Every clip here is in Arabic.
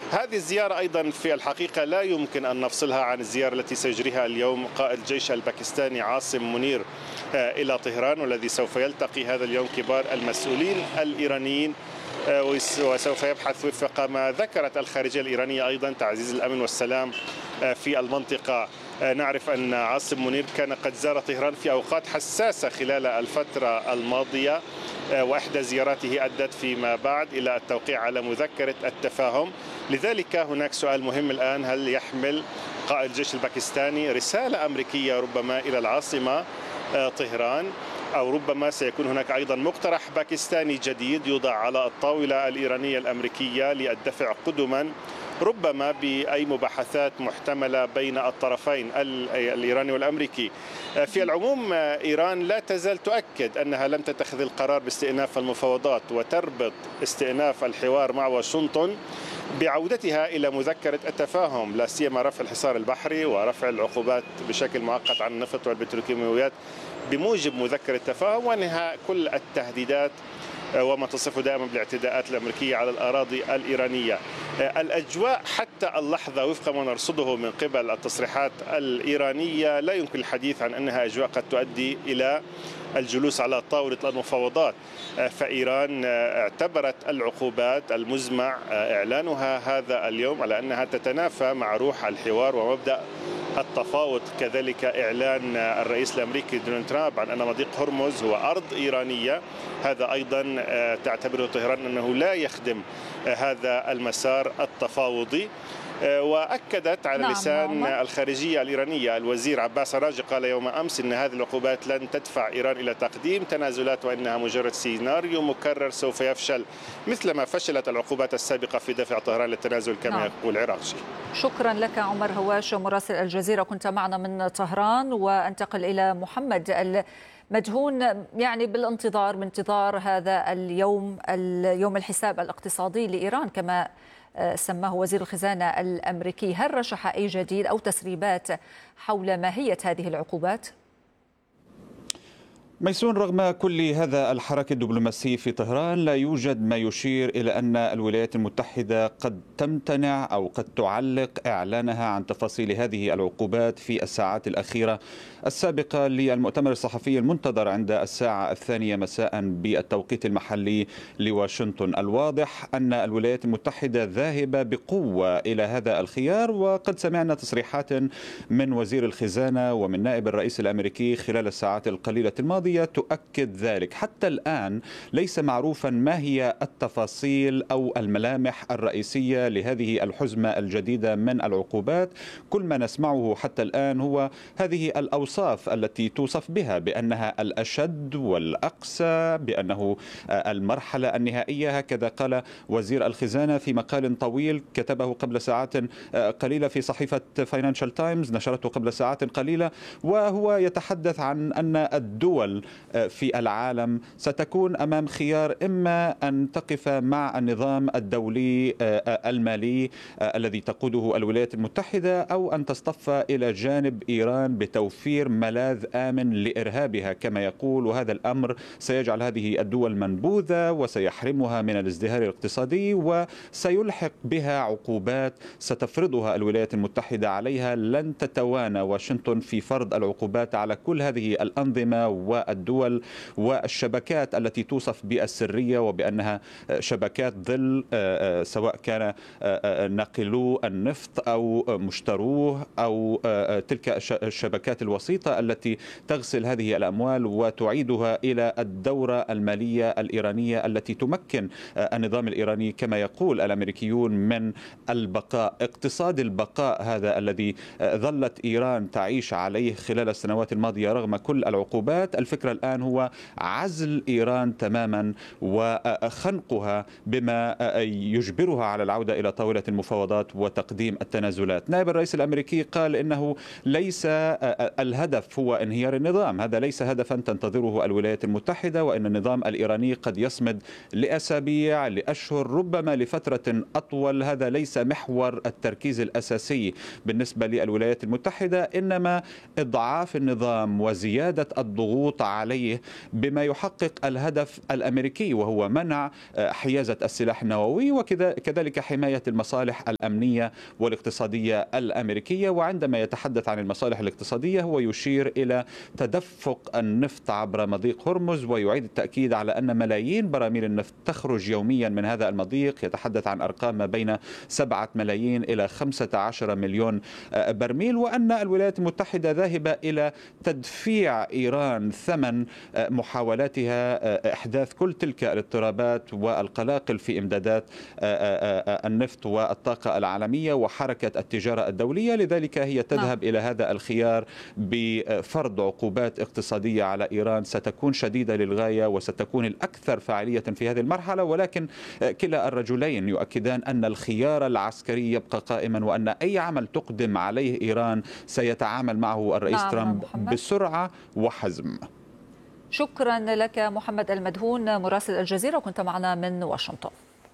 هذه الزيارة أيضا في الحقيقة لا يمكن أن نفصلها عن الزيارة التي سيجريها اليوم قائد الجيش الباكستاني عاصم منير إلى طهران، والذي سوف يلتقي هذا اليوم كبار المسؤولين الإيرانيين، وسوف يبحث وفق ما ذكرت الخارجية الإيرانية أيضا تعزيز الأمن والسلام في المنطقة. نعرف أن عاصم منير كان قد زار طهران في أوقات حساسة خلال الفترة الماضية، وإحدى زياراته أدت فيما بعد إلى التوقيع على مذكرة التفاهم. لذلك هناك سؤال مهم الآن: هل يحمل قائد الجيش الباكستاني رسالة أمريكية ربما إلى العاصمة طهران، أو ربما سيكون هناك أيضا مقترح باكستاني جديد يوضع على الطاولة الإيرانية الأمريكية للدفع قدما ربما بأي مباحثات محتملة بين الطرفين الإيراني والأمريكي. في العموم إيران لا تزال تؤكد أنها لم تتخذ القرار باستئناف المفاوضات وتربط استئناف الحوار مع واشنطن بعودتها إلى مذكرة التفاهم، لا سيما رفع الحصار البحري ورفع العقوبات بشكل مؤقت عن النفط والبتروكيماويات بموجب مذكرة التفاهم، وانهاء كل التهديدات وما تصفه دائما بالاعتداءات الأمريكية على الأراضي الإيرانية. الأجواء حتى اللحظة وفق ما نرصده من قبل التصريحات الإيرانية لا يمكن الحديث عن أنها أجواء قد تؤدي إلى الجلوس على طاولة المفاوضات. فإيران اعتبرت العقوبات المزمع إعلانها هذا اليوم على أنها تتنافى مع روح الحوار ومبدأ التفاوض. كذلك إعلان الرئيس الأمريكي دونالد ترامب عن أن مضيق هرمز هو أرض إيرانية، هذا أيضا تعتبره طهران أنه لا يخدم هذا المسار التفاوضي. وأكدت على لسان الخارجية الإيرانية الوزير عباس عراقجي قال يوم أمس أن هذه العقوبات لن تدفع إيران إلى تقديم تنازلات، وإنها مجرد سيناريو مكرر سوف يفشل مثلما فشلت العقوبات السابقة في دفع طهران للتنازل كما يقول عراقجي. شكرا لك عمر هواش مراسل الجزيرة، كنت معنا من طهران. وانتقل إلى محمد مدهون، يعني بالانتظار بانتظار هذا اليوم الحساب الاقتصادي لإيران كما سماه وزير الخزانة الأمريكي، هل رشح أي جديد أو تسريبات حول ماهية هذه العقوبات؟ ميسون، رغم كل هذا الحراك الدبلوماسي في طهران لا يوجد ما يشير إلى أن الولايات المتحدة قد تمتنع أو قد تعلق إعلانها عن تفاصيل هذه العقوبات في الساعات الأخيرة السابقة للمؤتمر الصحفي المنتظر عند الساعة 2 مساء بالتوقيت المحلي لواشنطن. الواضح أن الولايات المتحدة ذاهبة بقوة إلى هذا الخيار، وقد سمعنا تصريحات من وزير الخزانة ومن نائب الرئيس الأمريكي خلال الساعات القليلة الماضية تؤكد ذلك. حتى الآن ليس معروفا ما هي التفاصيل أو الملامح الرئيسية لهذه الحزمة الجديدة من العقوبات. كل ما نسمعه حتى الآن هو هذه الأوصاف التي توصف بها بأنها الأشد والأقسى، بأنه المرحلة النهائية، هكذا قال وزير الخزانة في مقال طويل كتبه قبل ساعات قليلة في صحيفة فاينانشال تايمز، نشرته قبل ساعات قليلة، وهو يتحدث عن أن الدول في العالم ستكون أمام خيار: إما أن تقف مع النظام الدولي المالي الذي تقوده الولايات المتحدة، أو أن تصطف إلى جانب إيران بتوفير ملاذ آمن لإرهابها كما يقول. وهذا الأمر سيجعل هذه الدول منبوذة وسيحرمها من الازدهار الاقتصادي، وسيلحق بها عقوبات ستفرضها الولايات المتحدة عليها. لن تتوانى واشنطن في فرض العقوبات على كل هذه الأنظمة والدول والشبكات التي توصف بالسرية وبأنها شبكات ظل، سواء كان ناقلو النفط أو مشتروه أو تلك الشبكات الوسيطة التي تغسل هذه الأموال وتعيدها إلى الدورة المالية الإيرانية التي تمكن النظام الإيراني كما يقول الأمريكيون من البقاء. اقتصاد البقاء هذا الذي ظلت إيران تعيش عليه خلال السنوات الماضية رغم كل العقوبات. الفكرة الآن هو عزل إيران تماما وخنقها بما يجبرها على العودة إلى طاولة المفاوضات وتقديم التنازلات. نائب الرئيس الأمريكي قال إنه ليس الهدف هو انهيار النظام، هذا ليس هدفا تنتظره الولايات المتحدة، وإن النظام الإيراني قد يصمد لأسابيع لأشهر ربما لفترة أطول. هذا ليس محور التركيز الأساسي بالنسبة للولايات المتحدة، إنما إضعاف النظام وزيادة الضغوط عليه بما يحقق الهدف الأمريكي، وهو منع حيازة السلاح النووي وكذلك حماية المصالح الأمنية والاقتصادية الأمريكية. وعندما يتحدث عن المصالح الاقتصادية هو يشير إلى تدفق النفط عبر مضيق هرمز، ويعيد التأكيد على أن ملايين براميل النفط تخرج يوميا من هذا المضيق، يتحدث عن أرقام ما بين 7 ملايين إلى 15 مليون برميل، وأن الولايات المتحدة ذاهبة إلى تدفيع إيران ثمن محاولاتها إحداث كل تلك الاضطرابات والقلاقل في إمدادات النفط والطاقة العالمية وحركة التجارة الدولية. لذلك هي تذهب إلى هذا الخيار بفرض عقوبات اقتصادية على إيران ستكون شديدة للغاية وستكون الأكثر فاعلية في هذه المرحلة، ولكن كلا الرجلين يؤكدان أن الخيار العسكري يبقى قائما، وأن أي عمل تقدم عليه إيران سيتعامل معه الرئيس ترامب بسرعة وحزم. شكرا لك محمد المدهون مراسل الجزيرة، كنت معنا من واشنطن.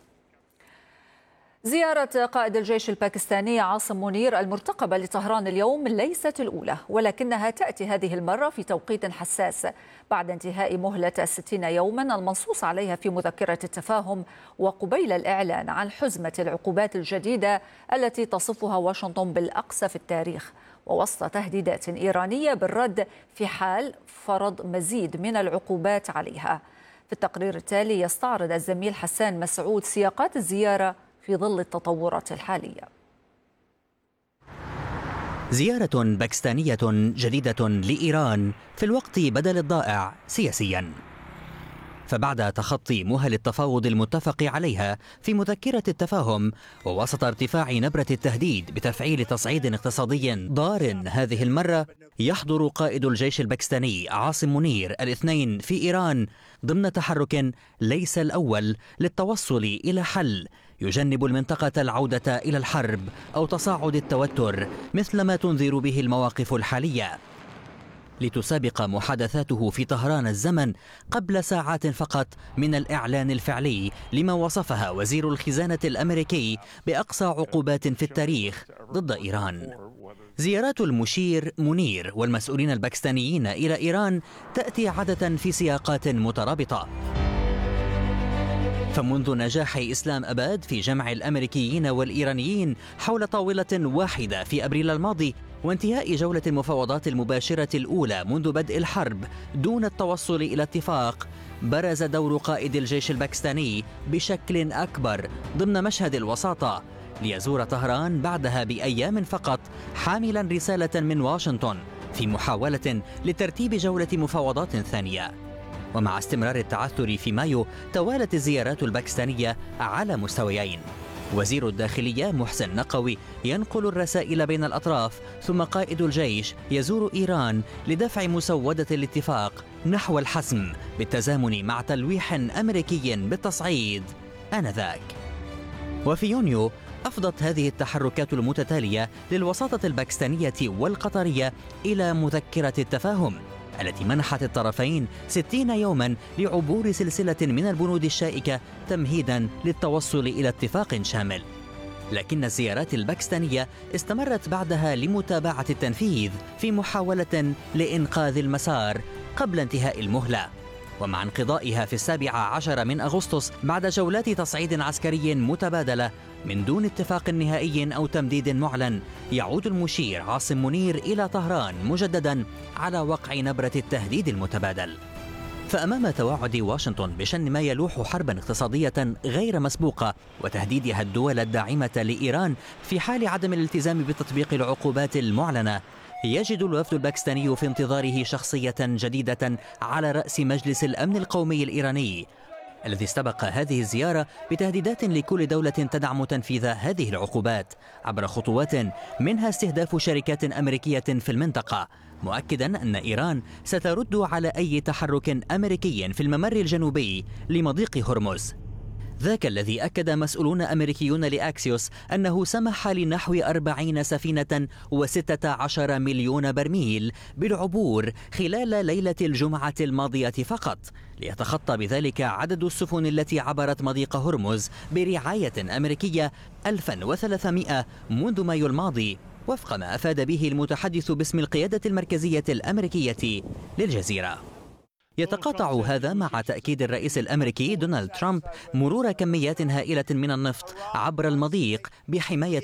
زيارة قائد الجيش الباكستاني عاصم منير المرتقبة لطهران اليوم ليست الأولى، ولكنها تأتي هذه المرة في توقيت حساس بعد انتهاء مهلة 60 يوما المنصوص عليها في مذكرة التفاهم، وقبيل الإعلان عن حزمة العقوبات الجديدة التي تصفها واشنطن بالأقصى في التاريخ، ووسط تهديدات إيرانية بالرد في حال فرض مزيد من العقوبات عليها. في التقرير التالي يستعرض الزميل حسان مسعود سياقات الزيارة في ظل التطورات الحالية. زيارة باكستانية جديدة لإيران في الوقت بدل الضائع سياسيا. فبعد تخطي مهل التفاوض المتفق عليها في مذكرة التفاهم، ووسط ارتفاع نبرة التهديد بتفعيل تصعيد اقتصادي ضار هذه المرة، يحضر قائد الجيش الباكستاني عاصم منير الاثنين في إيران ضمن تحرك ليس الأول للتوصل إلى حل يجنب المنطقة العودة إلى الحرب أو تصاعد التوتر مثل ما تنذر به المواقف الحالية. لتسابق محادثاته في طهران الزمن قبل ساعات فقط من الإعلان الفعلي لما وصفها وزير الخزانة الأمريكي بأقصى عقوبات في التاريخ ضد إيران. زيارات المشير منير والمسؤولين الباكستانيين إلى إيران تأتي عادة في سياقات مترابطة. فمنذ نجاح إسلام أباد في جمع الأمريكيين والإيرانيين حول طاولة واحدة في أبريل الماضي، وانتهاء جولة المفاوضات المباشرة الأولى منذ بدء الحرب دون التوصل إلى اتفاق، برز دور قائد الجيش الباكستاني بشكل أكبر ضمن مشهد الوساطة، ليزور طهران بعدها بأيام فقط حاملا رسالة من واشنطن في محاولة لترتيب جولة مفاوضات ثانية. ومع استمرار التعثر في مايو، توالت الزيارات الباكستانية على مستويين. وزير الداخلية محسن نقوي ينقل الرسائل بين الأطراف، ثم قائد الجيش يزور إيران لدفع مسودة الاتفاق نحو الحسم بالتزامن مع تلويح أمريكي بالتصعيد آنذاك. وفي يونيو أفضت هذه التحركات المتتالية للوساطة الباكستانية والقطرية إلى مذكرة التفاهم التي منحت الطرفين 60 يوما لعبور سلسلة من البنود الشائكة تمهيدا للتوصل إلى اتفاق شامل. لكن الزيارات الباكستانية استمرت بعدها لمتابعة التنفيذ في محاولة لإنقاذ المسار قبل انتهاء المهلة. ومع انقضائها في 17 من أغسطس بعد جولات تصعيد عسكري متبادلة من دون اتفاق نهائي أو تمديد معلن، يعود المشير عاصم منير إلى طهران مجددا على وقع نبرة التهديد المتبادل. فأمام توعد واشنطن بشن ما يلوح حربا اقتصادية غير مسبوقة وتهديدها الدول الداعمة لإيران في حال عدم الالتزام بتطبيق العقوبات المعلنة، يجد الوفد الباكستاني في انتظاره شخصية جديدة على رأس مجلس الأمن القومي الإيراني، الذي استبق هذه الزيارة بتهديدات لكل دولة تدعم تنفيذ هذه العقوبات عبر خطوات منها استهداف شركات أمريكية في المنطقة، مؤكدا أن إيران سترد على أي تحرك أمريكي في الممر الجنوبي لمضيق هرمز. ذاك الذي أكد مسؤولون أمريكيون لأكسيوس أنه سمح لنحو 40 سفينة و16 مليون برميل بالعبور خلال ليلة الجمعة الماضية فقط، ليتخطى بذلك عدد السفن التي عبرت مضيق هرمز برعاية أمريكية 1300 منذ مايو الماضي، وفق ما أفاد به المتحدث باسم القيادة المركزية الأمريكية للجزيرة. يتقاطع هذا مع تأكيد الرئيس الأمريكي دونالد ترامب مرور كميات هائلة من النفط عبر المضيق بحماية